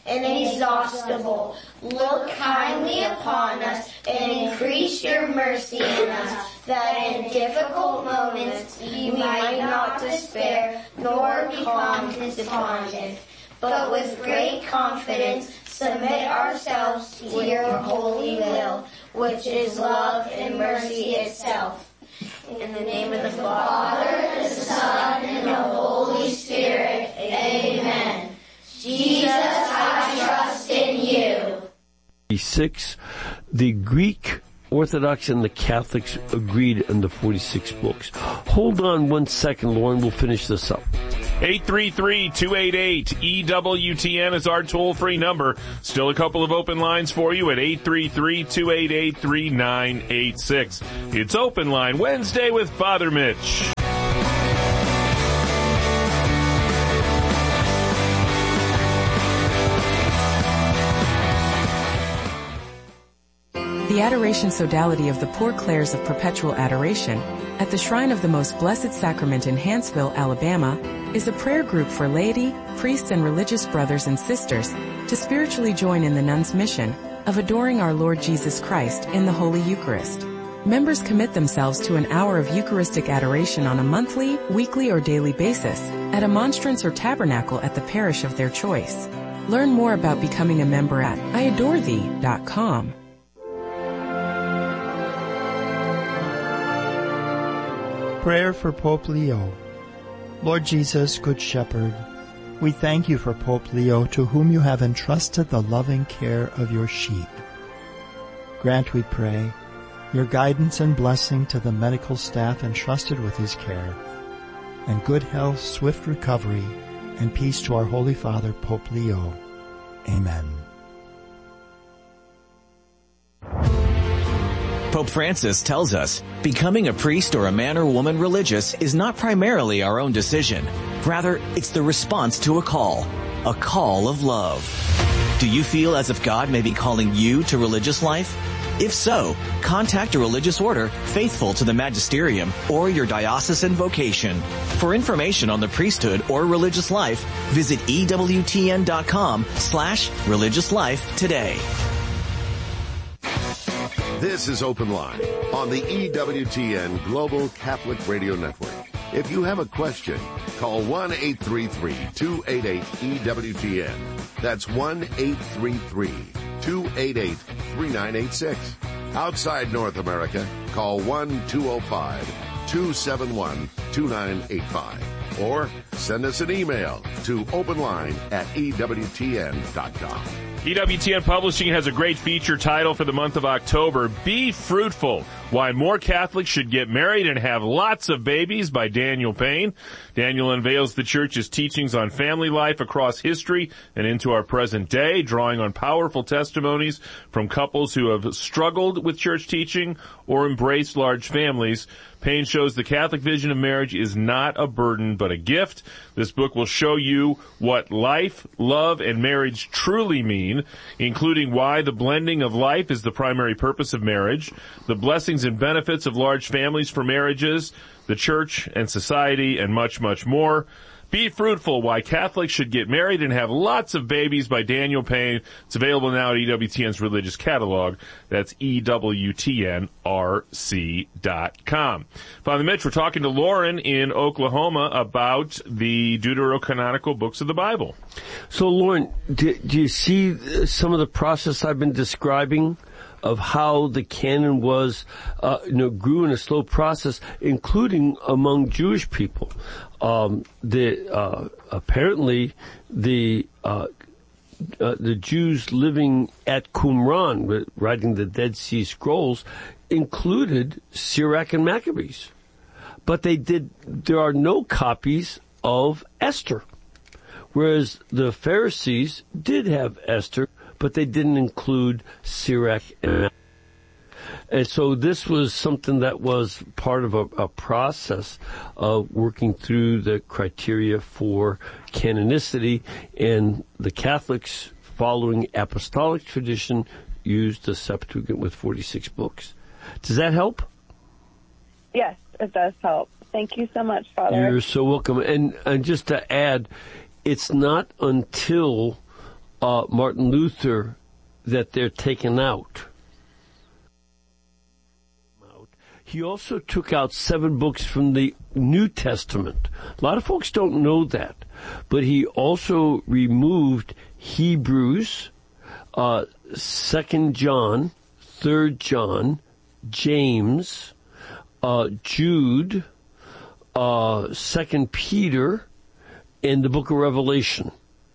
inexhaustible. Look kindly upon us and increase your mercy in us, that in difficult moments we might not despair nor become despondent, but with great confidence submit ourselves to your holy will, which is love and mercy itself. In the name of the Father, the Son, and the Holy Spirit. Amen. Jesus, I trust in you. 6. The Greek Orthodox and the Catholics agreed on the 46 books. Hold on 1 second, Lauren. We'll finish this up. 833-288-EWTN is our toll-free number. Still a couple of open lines for you at 833-288-3986. It's Open Line Wednesday with Father Mitch. The Adoration Sodality of the Poor Clares of Perpetual Adoration at the Shrine of the Most Blessed Sacrament in Hanceville, Alabama, is a prayer group for laity, priests, and religious brothers and sisters to spiritually join in the nuns' mission of adoring our Lord Jesus Christ in the Holy Eucharist. Members commit themselves to an hour of Eucharistic adoration on a monthly, weekly, or daily basis at a monstrance or tabernacle at the parish of their choice. Learn more about becoming a member at iadorethee.com. Prayer for Pope Leo. Lord Jesus, Good Shepherd, we thank you for Pope Leo, to whom you have entrusted the loving care of your sheep. Grant, we pray, your guidance and blessing to the medical staff entrusted with his care, and good health, swift recovery, and peace to our Holy Father, Pope Leo. Amen. Pope Francis tells us, becoming a priest or a man or woman religious is not primarily our own decision. Rather, it's the response to a call of love. Do you feel as if God may be calling you to religious life? If so, contact a religious order faithful to the magisterium or your diocesan vocation. For information on the priesthood or religious life, visit EWTN.com/religious life today. This is Open Line on the EWTN Global Catholic Radio Network. If you have a question, call 1-833-288-EWTN. That's 1-833-288-3986. Outside North America, call 1-205-271-2985. Or send us an email to openline@EWTN.com. EWTN Publishing has a great feature title for the month of October, Be Fruitful, Why More Catholics Should Get Married and Have Lots of Babies by Daniel Payne. Daniel unveils the Church's teachings on family life across history and into our present day, drawing on powerful testimonies from couples who have struggled with church teaching or embraced large families. Payne shows the Catholic vision of marriage is not a burden, but a gift. This book will show you what life, love, and marriage truly mean, including why the blending of life is the primary purpose of marriage, the blessings and benefits of large families for marriages, the church and society, and much, much more. Be Fruitful, Why Catholics Should Get Married and Have Lots of Babies by Daniel Payne. It's available now at EWTN's religious catalog. That's EWTNRC.com. Father Mitch, we're talking to Lauren in Oklahoma about the deuterocanonical books of the Bible. So, Lauren, do you see some of the process I've been describing of how the canon was, grew in a slow process, including among Jewish people? Apparently the Jews living at Qumran, writing the Dead Sea Scrolls, included Sirach and Maccabees. But there are no copies of Esther. Whereas the Pharisees did have Esther, but they didn't include Sirach and Maccabees. And so this was something that was part of a process of working through the criteria for canonicity, and the Catholics, following apostolic tradition, used the Septuagint with 46 books. Does that help? Yes, it does help. Thank you so much, Father. You're so welcome. And just to add, it's not until Martin Luther that they're taken out. He also took out 7 books from the New Testament. A lot of folks don't know that. But he also removed Hebrews, 2 John, 3 John, James, Jude, 2 Peter, and the book of Revelation.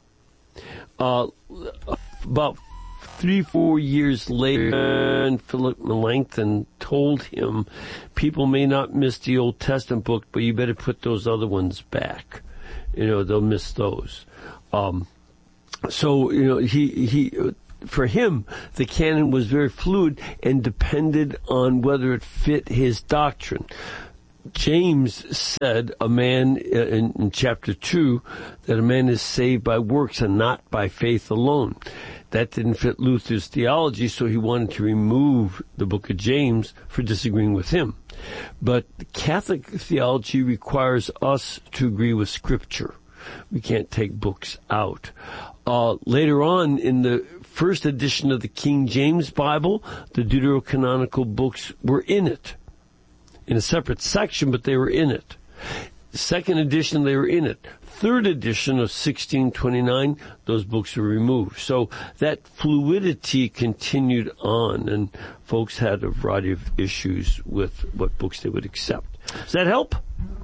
About 3-4 years later, and Philip Melanchthon told him, people may not miss the Old Testament book, but you better put those other ones back. They'll miss those. So, he for him, the canon was very fluid and depended on whether it fit his doctrine. James said a man in chapter 2 that a man is saved by works and not by faith alone. That didn't fit Luther's theology, so he wanted to remove the book of James for disagreeing with him. But Catholic theology requires us to agree with Scripture. We can't take books out. Later on, in the first edition of the King James Bible, the deuterocanonical books were in it. In a separate section, but they were in it. Second edition, they were in it. Third edition of 1629, those books were removed. So that fluidity continued on, and folks had a variety of issues with what books they would accept. Does that help?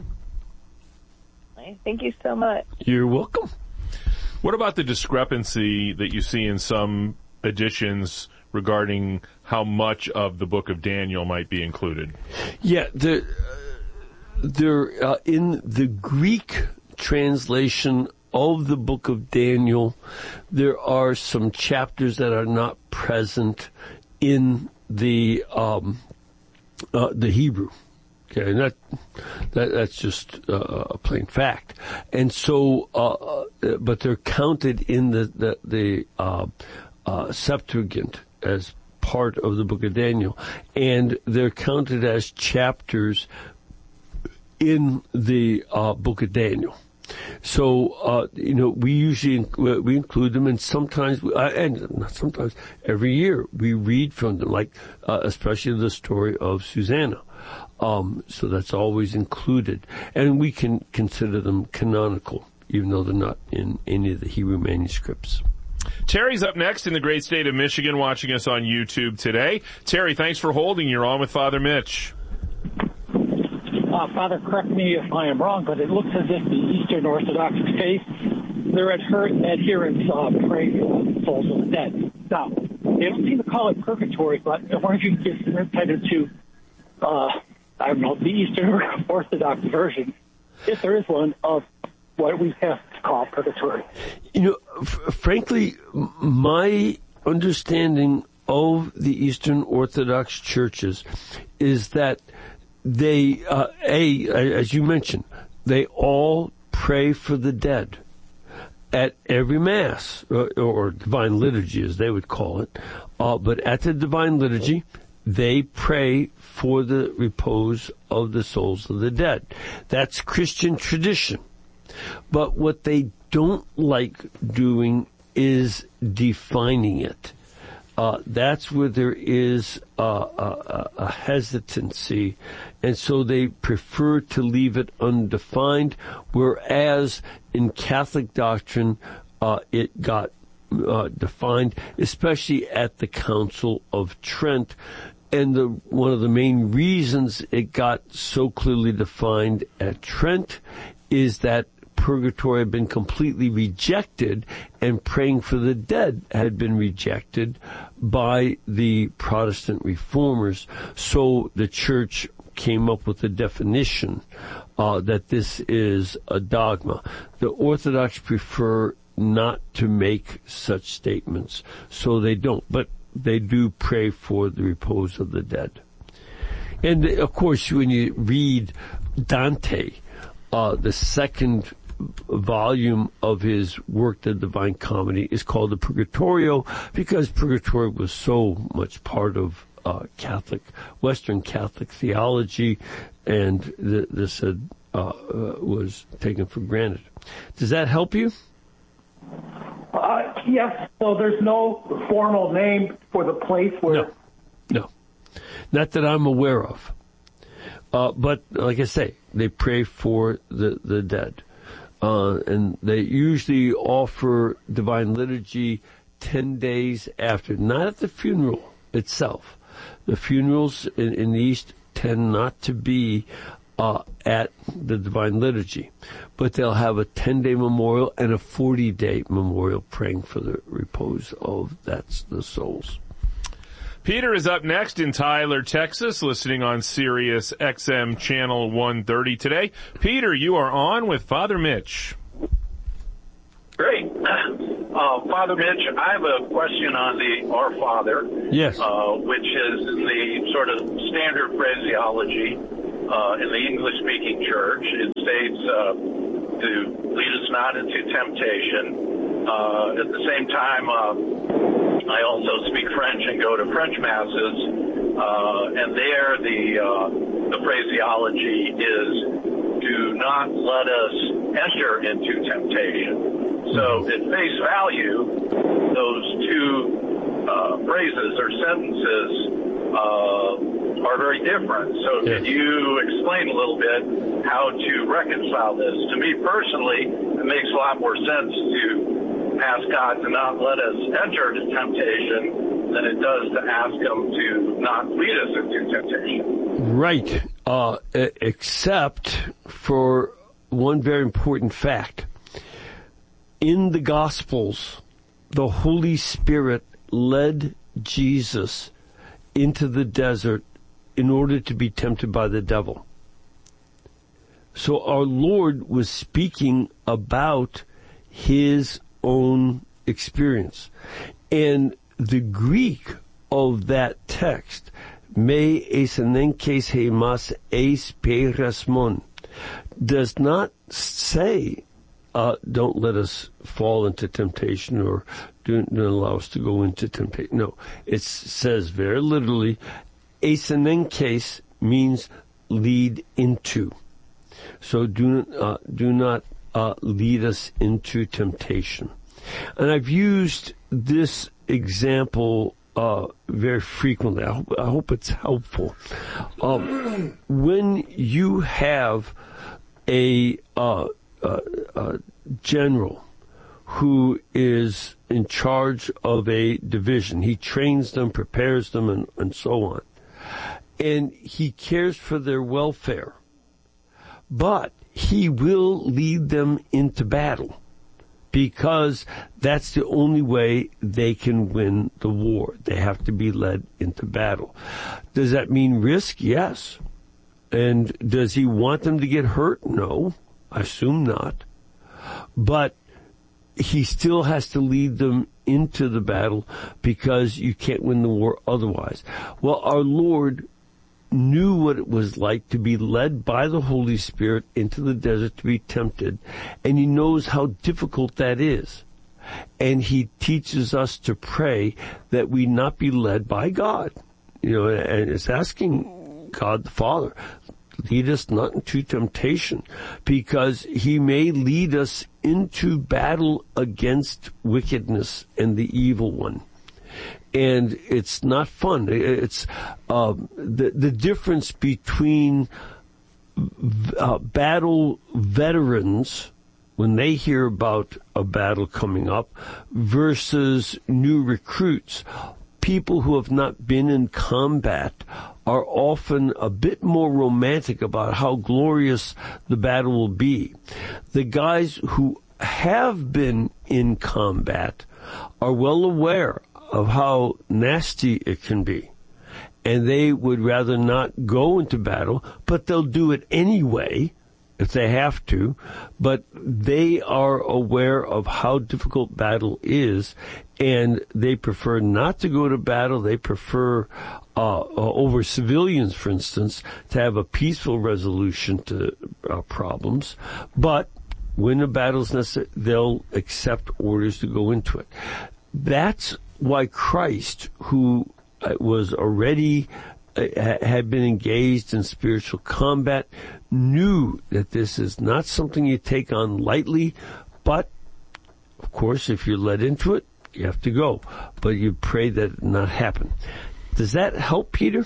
Thank you so much. You're welcome. What about the discrepancy that you see in some editions regarding how much of the book of Daniel might be included? Yeah, they're in the Greek translation of the book of Daniel, there are some chapters that are not present in the Hebrew. Okay, and that's just a plain fact. And so, but they're counted in the Septuagint as part of the book of Daniel, and they're counted as chapters in the book of Daniel. So, we usually we include them, and sometimes, and not sometimes, every year we read from them, like especially the story of Susanna. So that's always included, and we can consider them canonical, even though they're not in any of the Hebrew manuscripts. Terry's up next in the great state of Michigan, watching us on YouTube today. Terry, thanks for holding. You're on with Father Mitch. Father, correct me if I am wrong, but it looks as if the Eastern Orthodox faith, their adherents pray for the souls of the dead. Now, they don't seem to call it purgatory, but I wonder if you can give some insight into, the Eastern Orthodox version, if there is one, of what we have to call purgatory. Frankly, my understanding of the Eastern Orthodox churches is that they, as you mentioned, they all pray for the dead at every Mass, or Divine Liturgy, as they would call it. But at the Divine Liturgy, they pray for the repose of the souls of the dead. That's Christian tradition. But what they don't like doing is defining it. That's where there is a hesitancy, and so they prefer to leave it undefined, whereas in Catholic doctrine, it got defined, especially at the Council of Trent. And one of the main reasons it got so clearly defined at Trent is that purgatory had been completely rejected, and praying for the dead had been rejected by the Protestant reformers. So the church came up with a definition that this is a dogma. The Orthodox prefer not to make such statements, so they don't. But they do pray for the repose of the dead. And of course, when you read Dante, the second volume of his work, The Divine Comedy, is called the Purgatorio, because purgatory was so much part of Western Catholic theology, and this was taken for granted. Does that help you? Yes, so there's no formal name for the place where... No. Not that I'm aware of. But like I say, they pray for the dead. And they usually offer Divine Liturgy 10 days after, not at the funeral itself. The funerals in the East tend not to be at the Divine Liturgy, but they'll have a 10-day memorial and a 40-day memorial praying for the repose of the souls. Peter is up next in Tyler, Texas, listening on Sirius XM Channel 130 today. Peter, you are on with Father Mitch. Great. Father Mitch, I have a question on the Our Father. Yes. Which is the sort of standard phraseology in the English-speaking church. It states to lead us not into temptation. At the same time, I also speak French and go to French masses, and there the phraseology is, do not let us enter into temptation. So at face value, those two phrases or sentences are very different. So could you explain a little bit how to reconcile this? To me personally, it makes a lot more sense to ask God to not let us enter into temptation than it does to ask Him to not lead us into temptation. Right. Except for one very important fact. In the Gospels, the Holy Spirit led Jesus into the desert in order to be tempted by the devil. So our Lord was speaking about His own experience. And the Greek of that text, me esenenkes hemas eis perasmon, does not say, don't let us fall into temptation or don't allow us to go into temptation. No, it says very literally, esenenkes means lead into. So do not lead us into temptation. And I've used this example very frequently. I hope it's helpful. When you have a general who is in charge of a division, he trains them, prepares them, and so on, and he cares for their welfare, but he will lead them into battle because that's the only way they can win the war. They have to be led into battle. Does that mean risk? Yes. And does he want them to get hurt? No, I assume not. But he still has to lead them into the battle because you can't win the war otherwise. Well, our Lord knew what it was like to be led by the Holy Spirit into the desert to be tempted, and he knows how difficult that is. And he teaches us to pray that we not be led by God. And it's asking God the Father, lead us not into temptation, because he may lead us into battle against wickedness and the evil one. And it's not fun. It's the difference between battle veterans when they hear about a battle coming up versus new recruits. People who have not been in combat are often a bit more romantic about how glorious the battle will be. The guys who have been in combat are well aware of how nasty it can be. And they would rather not go into battle, but they'll do it anyway if they have to. But they are aware of how difficult battle is, and they prefer not to go to battle. They prefer, over civilians, for instance, to have a peaceful resolution to problems. But when a battle is necessary, they'll accept orders to go into it. That's why Christ, who was already had been engaged in spiritual combat, knew that this is not something you take on lightly, but of course if you're led into it, you have to go. But you pray that it not happen. Does that help, Peter?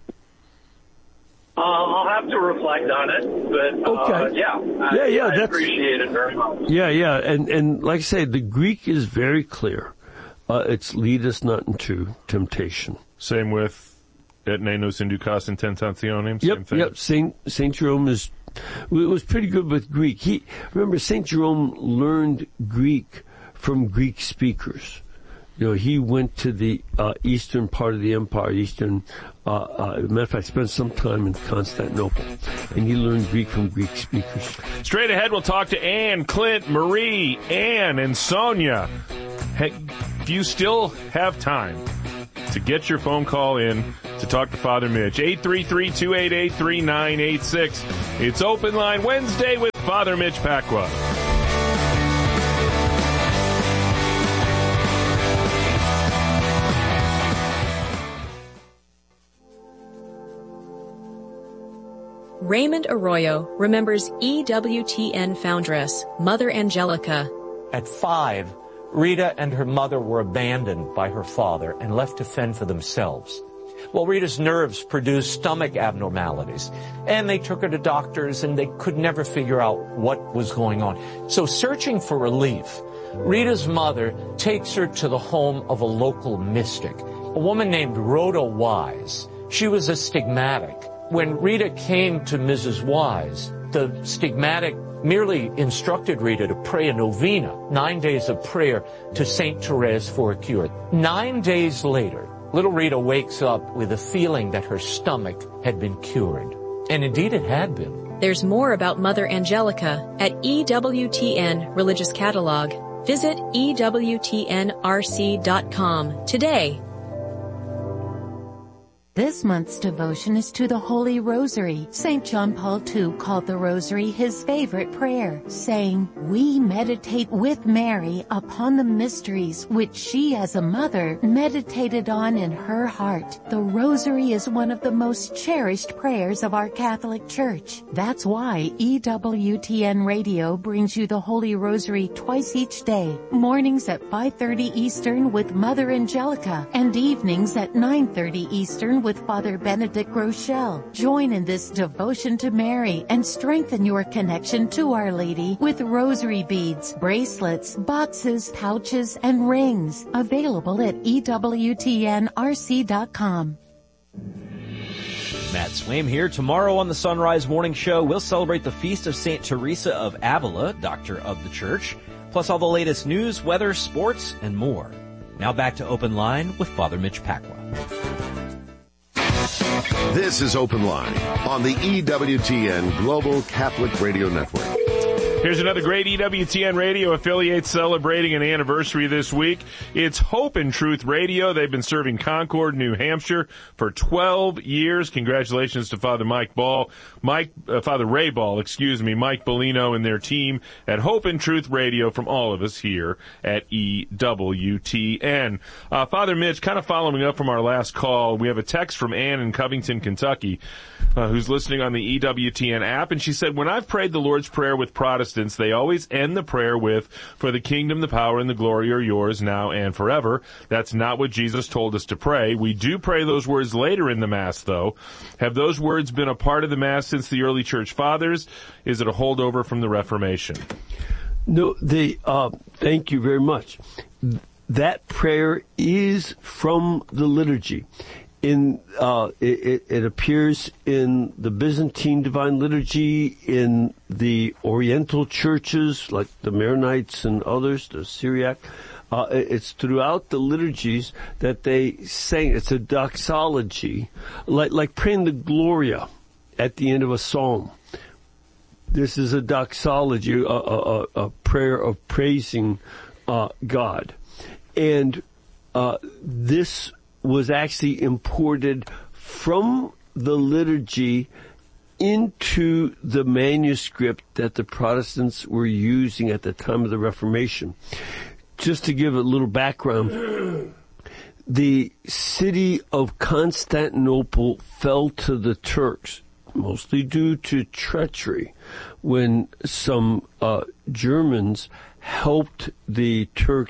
I'll have to reflect on it, but okay. I appreciate it very much. Yeah, and like I say, the Greek is very clear. It's lead us not into temptation. Same with et ne nos inducas in tentationem. Same thing. Yep. Saint Jerome was pretty good with Greek. Remember, Saint Jerome learned Greek from Greek speakers. He went to the eastern part of the empire, matter of fact, spent some time in Constantinople, and he learned Greek from Greek speakers. Straight ahead, we'll talk to Ann, Clint, Marie, Ann, and Sonia. Hey, if you still have time to get your phone call in to talk to Father Mitch, 833-288-3986. It's Open Line Wednesday with Father Mitch Pacwa. Raymond Arroyo remembers EWTN foundress, Mother Angelica. At 5, Rita and her mother were abandoned by her father and left to fend for themselves. Well, Rita's nerves produced stomach abnormalities, and they took her to doctors, and they could never figure out what was going on. So searching for relief, Rita's mother takes her to the home of a local mystic, a woman named Rhoda Wise. She was a stigmatic. When Rita came to Mrs. Wise, the stigmatic merely instructed Rita to pray a novena, 9 days of prayer to St. Therese for a cure. 9 days later, little Rita wakes up with a feeling that her stomach had been cured. And indeed it had been. There's more about Mother Angelica at EWTN Religious Catalog. Visit EWTNRC.com today. This month's devotion is to the Holy Rosary. St. John Paul II called the Rosary his favorite prayer, saying, "We meditate with Mary upon the mysteries which she as a mother meditated on in her heart." The Rosary is one of the most cherished prayers of our Catholic Church. That's why EWTN Radio brings you the Holy Rosary twice each day, mornings at 5:30 Eastern with Mother Angelica, and evenings at 9:30 Eastern with Father Benedict Rochelle. Join in this devotion to Mary and strengthen your connection to Our Lady with rosary beads, bracelets, boxes, pouches, and rings. Available at EWTNRC.com. Matt Swaim here. Tomorrow on the Sunrise Morning Show, we'll celebrate the feast of St. Teresa of Avila, Doctor of the Church, plus all the latest news, weather, sports, and more. Now back to Open Line with Father Mitch Pacwa. This is Open Line on the EWTN Global Catholic Radio Network. Here's another great EWTN radio affiliate celebrating an anniversary this week. It's Hope and Truth Radio. They've been serving Concord, New Hampshire for 12 years. Congratulations to Father Ray Ball, Mike Bellino and their team at Hope and Truth Radio from all of us here at EWTN. Father Mitch, kind of following up from our last call, we have a text from Ann in Covington, Kentucky, who's listening on the EWTN app, and she said, "When I've prayed the Lord's Prayer with Protestants, they always end the prayer with, 'For the kingdom, the power, and the glory are yours now and forever.' That's not what Jesus told us to pray. We do pray those words later in the Mass, though. Have those words been a part of the Mass since the early Church Fathers? Is it a holdover from the Reformation?" No, thank you very much. That prayer is from the liturgy. It appears in the Byzantine Divine Liturgy, in the Oriental churches like the Maronites and others, the Syriac. It's throughout the liturgies that they sing. It's a doxology, like praying the Gloria at the end of a psalm. This is a doxology, a prayer of praising God, and this was actually imported from the liturgy into the manuscript that the Protestants were using at the time of the Reformation. Just to give a little background, the city of Constantinople fell to the Turks, mostly due to treachery, when some Germans helped the Turks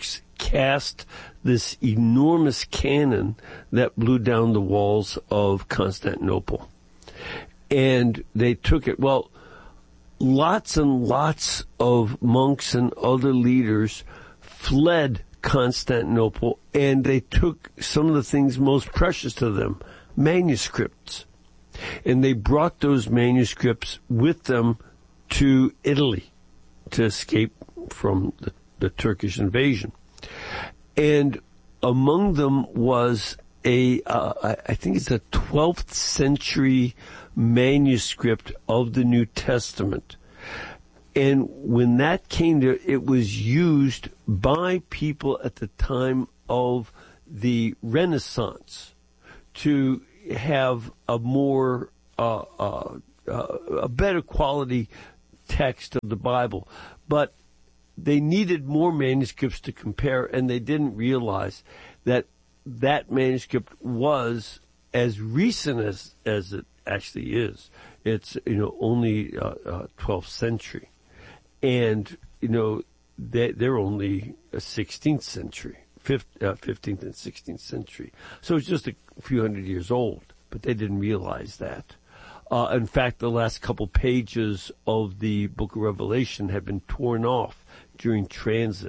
cast this enormous cannon that blew down the walls of Constantinople. And they took it. Well, lots and lots of monks and other leaders fled Constantinople, and they took some of the things most precious to them, manuscripts. And they brought those manuscripts with them to Italy to escape from the Turkish invasion. And among them was I think it's a 12th century manuscript of the New Testament. And when that came to, it was used by people at the time of the Renaissance to have a more, a better quality text of the Bible. But they needed more manuscripts to compare, and they didn't realize that that manuscript was as recent as it actually is. It's, only 12th century. And, they're only a 16th century, 15th and 16th century. So it's just a few hundred years old, but they didn't realize that. In fact, the last couple pages of the Book of Revelation have been torn off during transit.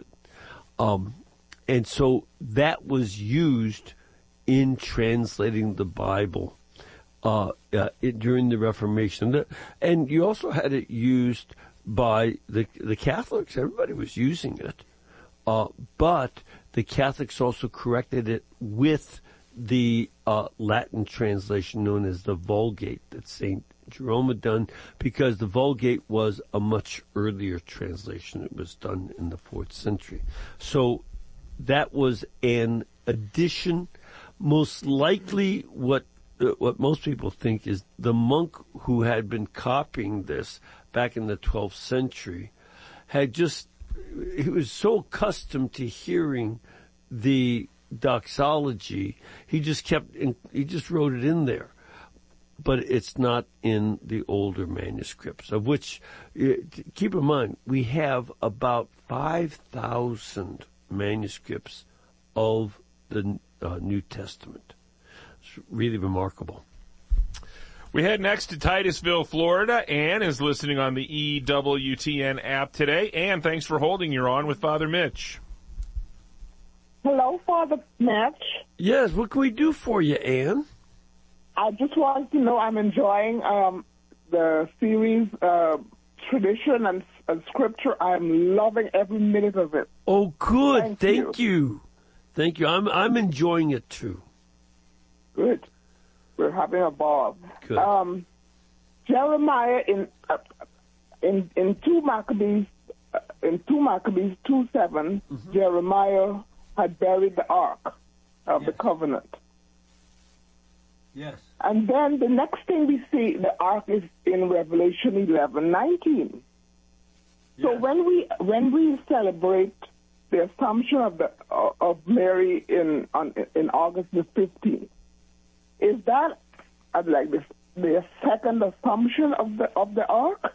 And so that was used in translating the Bible during the Reformation. And you also had it used by the Catholics. Everybody was using it. But the Catholics also corrected it with the Latin translation known as the Vulgate that St. Jerome had done, because the Vulgate was a much earlier translation. It was done in the 4th century. So that was an addition. Most likely what most people think is the monk who had been copying this back in the 12th century he was so accustomed to hearing the doxology, he just wrote it in there. But it's not in the older manuscripts, of which, keep in mind, we have about 5,000 manuscripts of the New Testament. It's really remarkable. We head next to Titusville, Florida. Ann is listening on the EWTN app today. Ann, thanks for holding. You're on with Father Mitch. Hello, Father Mitch. Yes, what can we do for you, Ann? I just wanted to know I'm enjoying the series Tradition and Scripture. I'm loving every minute of it. Oh, good. Thank you. Thank you. I'm enjoying it too. Good. We're having a ball. Good. Jeremiah in 2 Maccabees 2:7, mm-hmm. Jeremiah had buried the Ark of the Covenant. Yes. And then the next thing we see, the Ark is in Revelation 11:19. So when we celebrate the Assumption of Mary in August the 15th, is that like the second Assumption of the Ark?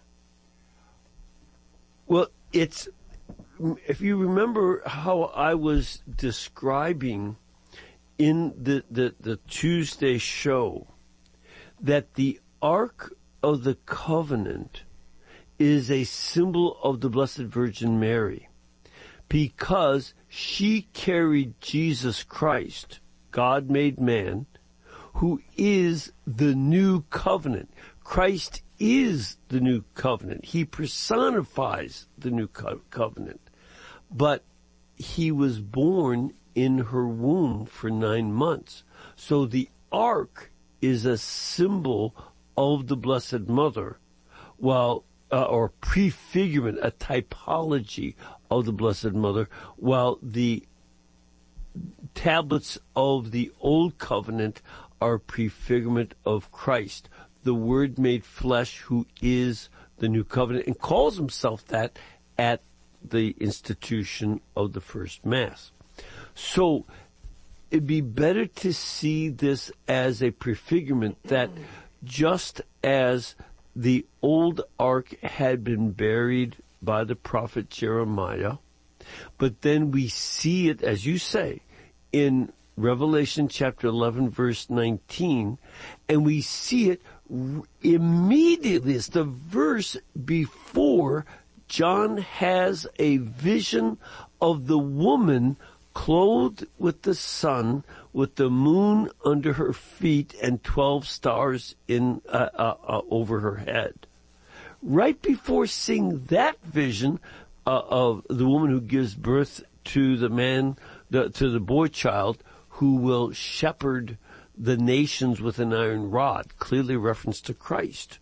Well, it's, if you remember how I was describing in the Tuesday show, that the Ark of the Covenant is a symbol of the Blessed Virgin Mary, because she carried Jesus Christ, God made man, who is the new covenant. Christ is the new covenant. He personifies the new covenant. But he was born in her womb for 9 months. So the Ark is a symbol of the Blessed Mother, while or prefigurement, a typology of the Blessed Mother, while the tablets of the Old Covenant are prefigurement of Christ, the Word made flesh, who is the new covenant, and calls himself that at the institution of the first Mass. So it'd be better to see this as a prefigurement, that just as the old Ark had been buried by the prophet Jeremiah, But then we see it, as you say, in Revelation chapter 11, verse 19, and we see it immediately. It's the verse before John has a vision of the woman clothed with the sun, with the moon under her feet and 12 stars in over her head. Right before seeing that vision of the woman who gives birth to the man, to the boy child, who will shepherd the nations with an iron rod, clearly reference to Christ.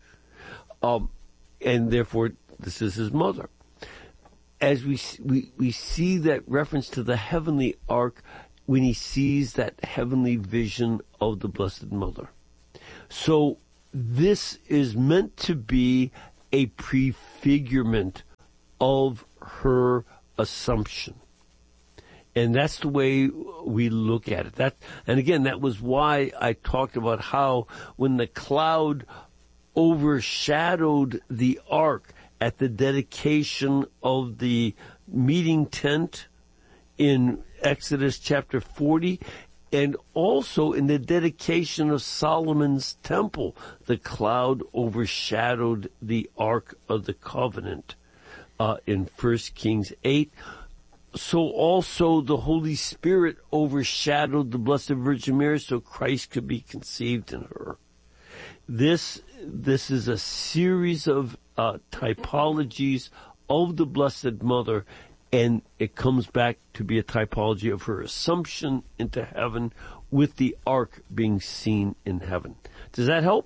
And therefore, this is his mother. As we see that reference to the heavenly ark when he sees that heavenly vision of the Blessed Mother. So this is meant to be a prefigurement of her assumption. And that's the way we look at it. And again, that was why I talked about how when the cloud overshadowed the ark at the dedication of the meeting tent in Exodus chapter 40, and also in the dedication of Solomon's temple, the cloud overshadowed the Ark of the Covenant in 1 Kings 8. So also the Holy Spirit overshadowed the Blessed Virgin Mary so Christ could be conceived in her. This is a series of typologies of the Blessed Mother, and it comes back to be a typology of her assumption into heaven with the ark being seen in heaven. Does that help?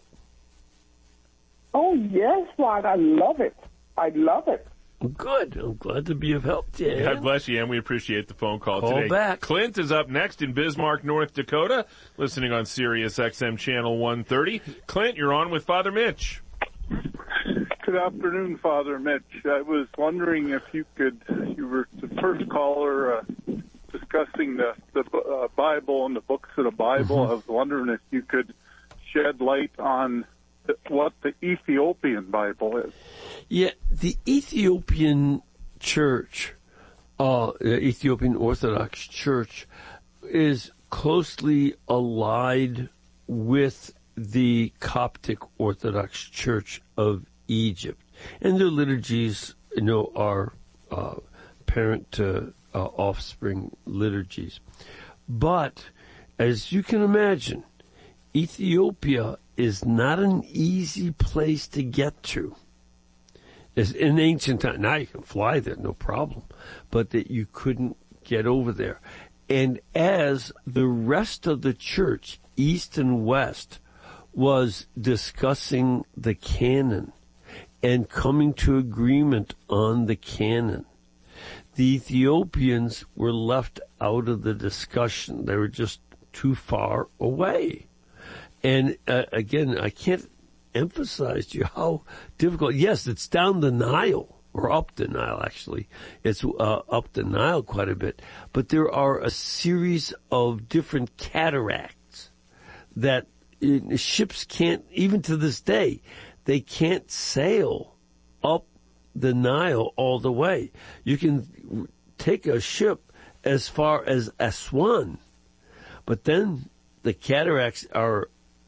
Oh, yes, Rod. I love it. I love it. Good. I'm glad to be of help, Dan. God bless you, and we appreciate the phone call today. Call back. Clint is up next in Bismarck, North Dakota, listening on Sirius XM Channel 130. Clint, you're on with Father Mitch. Good afternoon, Father Mitch. I was wondering if you were the first caller discussing the Bible and the books of the Bible. Mm-hmm. I was wondering if you could shed light on what the Ethiopian Bible is. Yeah, the Ethiopian Church, the Ethiopian Orthodox Church, is closely allied with the Coptic Orthodox Church of Egypt, and their liturgies, are parent to offspring liturgies. But as you can imagine, Ethiopia is not an easy place to get to. As in ancient time, now you can fly there, no problem, but that you couldn't get over there. And as the rest of the church, East and West, was discussing the canon and coming to agreement on the canon, the Ethiopians were left out of the discussion. They were just too far away. And again, I can't emphasize to you how difficult. Yes, it's down the Nile, or up the Nile, actually. It's up the Nile quite a bit. But there are a series of different cataracts that ships can't, even to this day, they can't sail up the Nile all the way. You can take a ship as far as Aswan, but then the cataracts are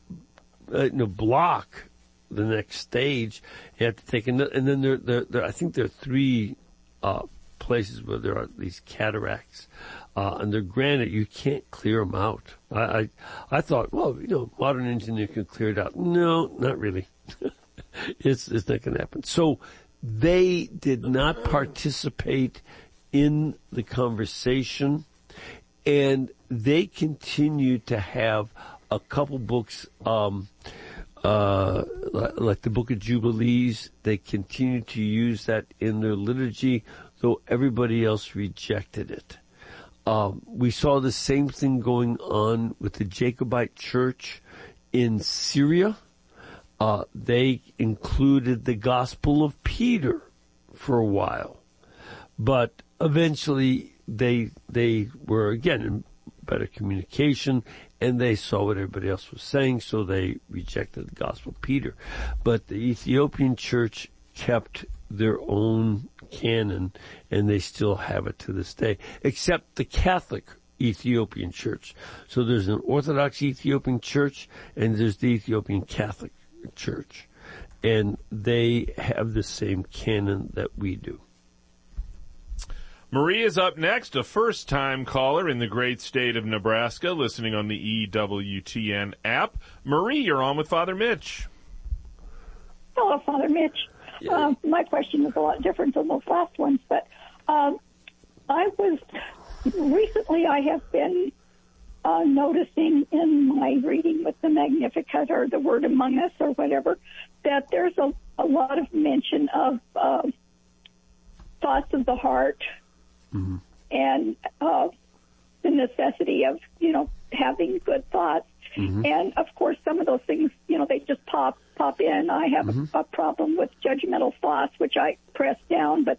block the next stage. You have to take another, and then there I think there are three places where there are these cataracts, and they're granite. You can't clear them out. I thought, well, modern engineer can clear it out. No, not really. It's not going to happen. So they did not participate in the conversation, and they continue to have a couple books, like the Book of Jubilees. They continue to use that in their liturgy, though everybody else rejected it. We saw the same thing going on with the Jacobite Church in Syria. They included the Gospel of Peter for a while, but eventually they were again in better communication, and they saw what everybody else was saying, so they rejected the Gospel of Peter. But the Ethiopian Church kept their own canon, and they still have it to this day, except the Catholic Ethiopian Church. So there's an Orthodox Ethiopian Church, and there's the Ethiopian Catholic Church. And they have the same canon that we do. Marie is up next, a first-time caller in the great state of Nebraska, listening on the EWTN app. Marie, you're on with Father Mitch. Hello, Father Mitch. My question is a lot different than those last ones, but recently I have been noticing in my reading with the Magnificat or the Word Among Us or whatever, that there's a lot of mention of thoughts of the heart, mm-hmm. and the necessity of, having good thoughts. Mm-hmm. And, of course, some of those things, they just pop in. I have mm-hmm. a problem with judgmental thoughts, which I press down, but